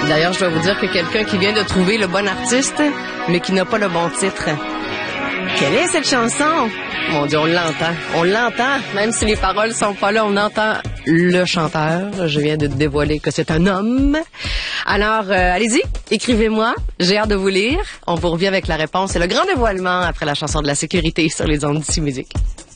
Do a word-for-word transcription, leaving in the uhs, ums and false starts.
D'ailleurs, je dois vous dire que quelqu'un qui vient de trouver le bon artiste, mais qui n'a pas le bon titre. Quelle est cette chanson? Mon Dieu, on l'entend. On l'entend, même si les paroles sont pas là, on entend le chanteur. Je viens de dévoiler que c'est un homme. Alors, euh, allez-y, écrivez-moi. J'ai hâte de vous lire. On vous revient avec la réponse et le grand dévoilement après la chanson de la sécurité sur les ondes d'ici musique.